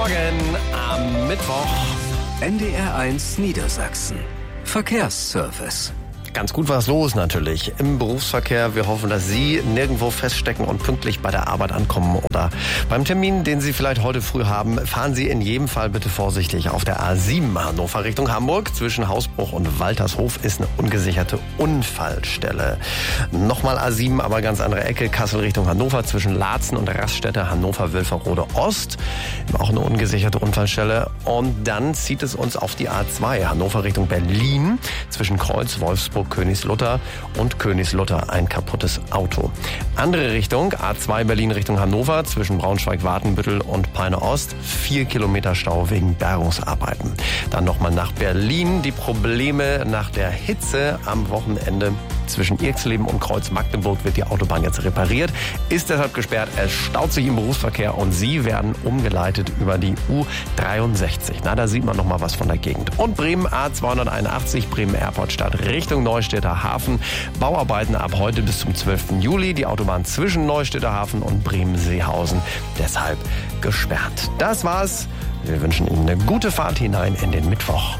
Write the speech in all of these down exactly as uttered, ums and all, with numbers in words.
Morgen am Mittwoch. N D R eins Niedersachsen. Verkehrsservice. Ganz gut was los natürlich im Berufsverkehr. Wir hoffen, dass Sie nirgendwo feststecken und pünktlich bei der Arbeit ankommen oder beim Termin, den Sie vielleicht heute früh haben. Fahren Sie in jedem Fall bitte vorsichtig auf der A sieben Hannover Richtung Hamburg. Zwischen Hausbruch und Waltershof ist eine ungesicherte Unfallstelle. Nochmal A sieben, aber ganz andere Ecke. Kassel Richtung Hannover zwischen Laatzen und Raststätte Hannover-Wülferode Ost. Auch eine ungesicherte Unfallstelle. Und dann zieht es uns auf die A zwei Hannover Richtung Berlin. Zwischen Kreuz, Wolfsburg, Königslutter und Königslutter ein kaputtes Auto. Andere Richtung, A zwei Berlin Richtung Hannover, zwischen Braunschweig-Watenbüttel und Peine Ost, vier Kilometer Stau wegen Bergungsarbeiten. Dann nochmal nach Berlin, die Probleme nach der Hitze am Wochenende. Zwischen Irxleben und Kreuz Magdeburg wird die Autobahn jetzt repariert, ist deshalb gesperrt, es staut sich im Berufsverkehr und Sie werden umgeleitet über die U dreiundsechzig. Na, da sieht man noch mal was von der Gegend. Und Bremen A zweihunderteinundachtzig, Bremen Airportstadt Richtung Neustädter Hafen. Bauarbeiten ab heute bis zum zwölften Juli. Die Autobahn zwischen Neustädter Hafen und Bremen-Seehausen deshalb gesperrt. Das war's. Wir wünschen Ihnen eine gute Fahrt hinein in den Mittwoch.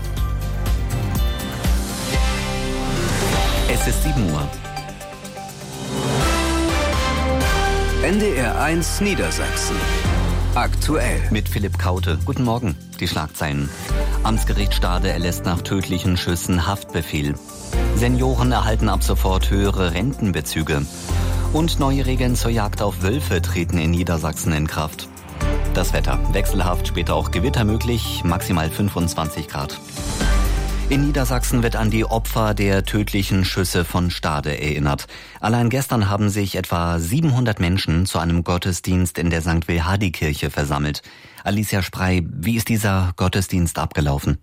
Es ist sieben Uhr. N D R eins Niedersachsen. Aktuell. Mit Philipp Kaute. Guten Morgen. Die Schlagzeilen. Amtsgericht Stade erlässt nach tödlichen Schüssen Haftbefehl. Senioren erhalten ab sofort höhere Rentenbezüge. Und neue Regeln zur Jagd auf Wölfe treten in Niedersachsen in Kraft. Das Wetter. Wechselhaft, später auch Gewitter möglich, maximal fünfundzwanzig Grad. In Niedersachsen wird an die Opfer der tödlichen Schüsse von Stade erinnert. Allein gestern haben sich etwa siebenhundert Menschen zu einem Gottesdienst in der Sankt Wilhardi-Kirche versammelt. Alicia Sprey, wie ist dieser Gottesdienst abgelaufen?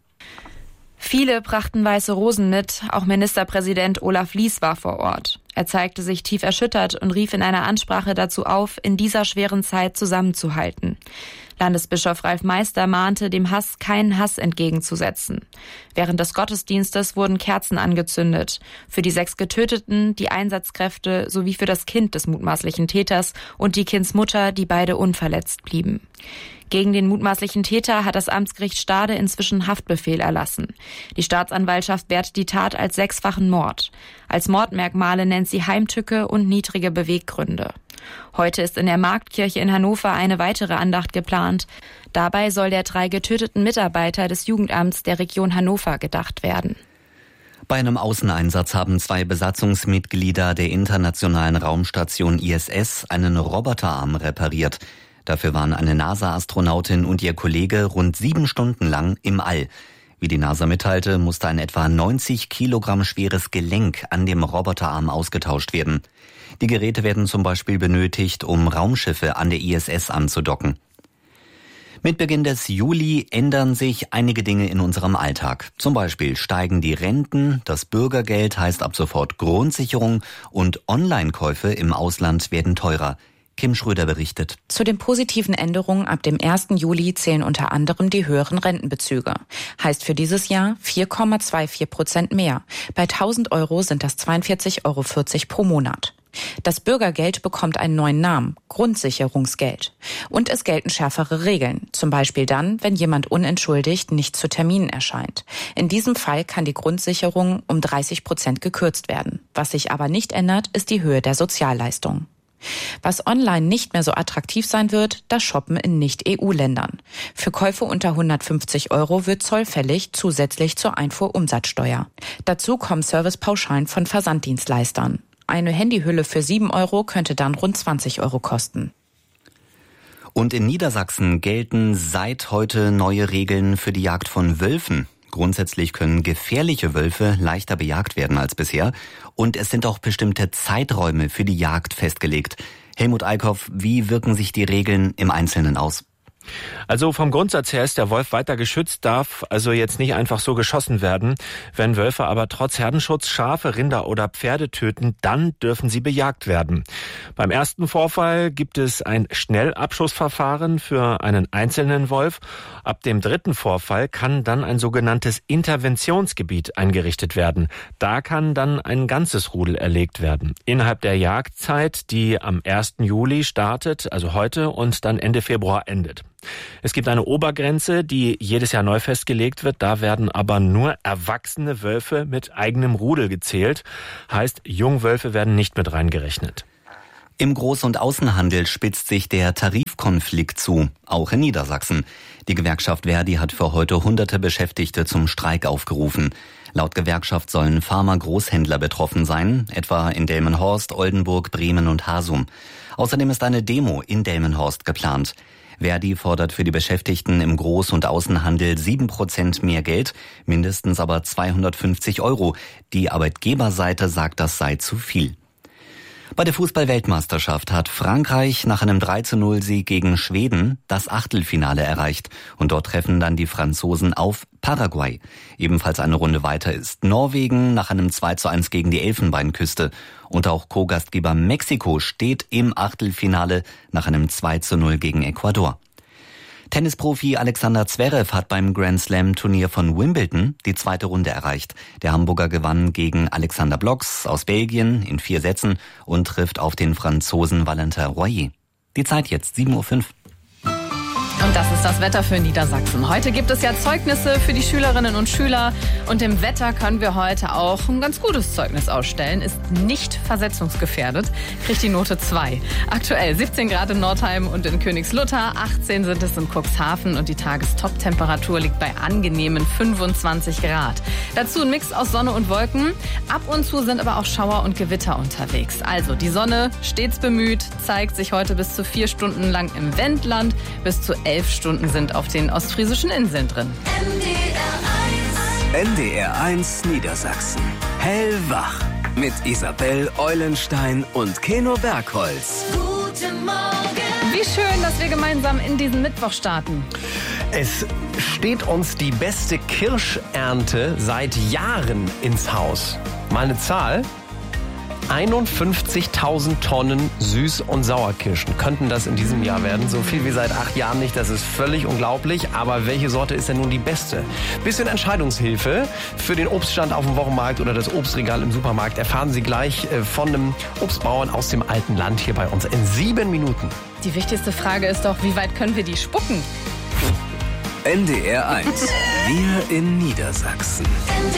Viele brachten weiße Rosen mit, auch Ministerpräsident Olaf Lies war vor Ort. Er zeigte sich tief erschüttert und rief in einer Ansprache dazu auf, in dieser schweren Zeit zusammenzuhalten. Landesbischof Ralf Meister mahnte, dem Hass keinen Hass entgegenzusetzen. Während des Gottesdienstes wurden Kerzen angezündet. Für die sechs Getöteten, die Einsatzkräfte sowie für das Kind des mutmaßlichen Täters und die Kindsmutter, die beide unverletzt blieben. Gegen den mutmaßlichen Täter hat das Amtsgericht Stade inzwischen Haftbefehl erlassen. Die Staatsanwaltschaft wertet die Tat als sechsfachen Mord. Als Mordmerkmale nennt sie Heimtücke und niedrige Beweggründe. Heute ist in der Marktkirche in Hannover eine weitere Andacht geplant. Dabei soll der drei getöteten Mitarbeiter des Jugendamts der Region Hannover gedacht werden. Bei einem Außeneinsatz haben zwei Besatzungsmitglieder der internationalen Raumstation I S S einen Roboterarm repariert. Dafür waren eine NASA-Astronautin und ihr Kollege rund sieben Stunden lang im All. Wie die NASA mitteilte, musste ein etwa neunzig Kilogramm schweres Gelenk an dem Roboterarm ausgetauscht werden. Die Geräte werden zum Beispiel benötigt, um Raumschiffe an der I S S anzudocken. Mit Beginn des Juli ändern sich einige Dinge in unserem Alltag. Zum Beispiel steigen die Renten, das Bürgergeld heißt ab sofort Grundsicherung und Online-Käufe im Ausland werden teurer. Kim Schröder berichtet. Zu den positiven Änderungen ab dem ersten Juli zählen unter anderem die höheren Rentenbezüge. Heißt für dieses Jahr vier Komma vierundzwanzig Prozent mehr. Bei tausend Euro sind das zweiundvierzig Euro vierzig pro Monat. Das Bürgergeld bekommt einen neuen Namen, Grundsicherungsgeld. Und es gelten schärfere Regeln, zum Beispiel dann, wenn jemand unentschuldigt nicht zu Terminen erscheint. In diesem Fall kann die Grundsicherung um dreißig Prozent gekürzt werden. Was sich aber nicht ändert, ist die Höhe der Sozialleistung. Was online nicht mehr so attraktiv sein wird, das Shoppen in Nicht-E U-Ländern. Für Käufe unter hundertfünfzig Euro wird Zoll fällig, zusätzlich zur Einfuhrumsatzsteuer. Dazu kommen Servicepauschalen von Versanddienstleistern. Eine Handyhülle für sieben Euro könnte dann rund zwanzig Euro kosten. Und in Niedersachsen gelten seit heute neue Regeln für die Jagd von Wölfen. Grundsätzlich können gefährliche Wölfe leichter bejagt werden als bisher. Und es sind auch bestimmte Zeiträume für die Jagd festgelegt. Helmut Eickhoff, wie wirken sich die Regeln im Einzelnen aus? Also vom Grundsatz her ist der Wolf weiter geschützt, darf also jetzt nicht einfach so geschossen werden. Wenn Wölfe aber trotz Herdenschutz Schafe, Rinder oder Pferde töten, dann dürfen sie bejagt werden. Beim ersten Vorfall gibt es ein Schnellabschussverfahren für einen einzelnen Wolf. Ab dem dritten Vorfall kann dann ein sogenanntes Interventionsgebiet eingerichtet werden. Da kann dann ein ganzes Rudel erlegt werden. Innerhalb der Jagdzeit, die am ersten Juli startet, also heute, und dann Ende Februar endet. Es gibt eine Obergrenze, die jedes Jahr neu festgelegt wird. Da werden aber nur erwachsene Wölfe mit eigenem Rudel gezählt. Heißt, Jungwölfe werden nicht mit reingerechnet. Im Groß- und Außenhandel spitzt sich der Tarifkonflikt zu, auch in Niedersachsen. Die Gewerkschaft Verdi hat für heute hunderte Beschäftigte zum Streik aufgerufen. Laut Gewerkschaft sollen Pharma-Großhändler betroffen sein, etwa in Delmenhorst, Oldenburg, Bremen und Hasum. Außerdem ist eine Demo in Delmenhorst geplant. Verdi fordert für die Beschäftigten im Groß- und Außenhandel sieben Prozent mehr Geld, mindestens aber zweihundertfünfzig Euro. Die Arbeitgeberseite sagt, das sei zu viel. Bei der Fußball-Weltmeisterschaft hat Frankreich nach einem drei zu null Sieg gegen Schweden das Achtelfinale erreicht. Und dort treffen dann die Franzosen auf Paraguay. Ebenfalls eine Runde weiter ist Norwegen nach einem zwei zu eins gegen die Elfenbeinküste. Und auch Co-Gastgeber Mexiko steht im Achtelfinale nach einem zwei zu null gegen Ecuador. Tennisprofi Alexander Zverev hat beim Grand Slam Turnier von Wimbledon die zweite Runde erreicht. Der Hamburger gewann gegen Alexander Blox aus Belgien in vier Sätzen und trifft auf den Franzosen Valentin Royer. Die Zeit jetzt, sieben Uhr fünf. Und das ist das Wetter für Niedersachsen. Heute gibt es ja Zeugnisse für die Schülerinnen und Schüler. Und im Wetter können wir heute auch ein ganz gutes Zeugnis ausstellen. Ist nicht versetzungsgefährdet, kriegt die Note zwei. Aktuell siebzehn Grad in Nordheim und in Königslutter, achtzehn sind es in Cuxhaven und die Tagestop-Temperatur liegt bei angenehmen fünfundzwanzig Grad. Dazu ein Mix aus Sonne und Wolken. Ab und zu sind aber auch Schauer und Gewitter unterwegs. Also die Sonne, stets bemüht, zeigt sich heute bis zu vier Stunden lang im Wendland, bis zu elf Stunden sind auf den ostfriesischen Inseln drin. N D R eins Niedersachsen. Hellwach. Mit Isabel Eulenstein und Keno Bergholz. Guten Morgen. Wie schön, dass wir gemeinsam in diesen Mittwoch starten. Es steht uns die beste Kirschernte seit Jahren ins Haus. Mal eine Zahl. einundfünfzigtausend Tonnen Süß- und Sauerkirschen könnten das in diesem Jahr werden. So viel wie seit acht Jahren nicht, das ist völlig unglaublich. Aber welche Sorte ist denn nun die beste? Bisschen Entscheidungshilfe für den Obststand auf dem Wochenmarkt oder das Obstregal im Supermarkt erfahren Sie gleich von einem Obstbauern aus dem alten Land hier bei uns in sieben Minuten. Die wichtigste Frage ist doch, wie weit können wir die spucken? N D R eins. Wir in Niedersachsen.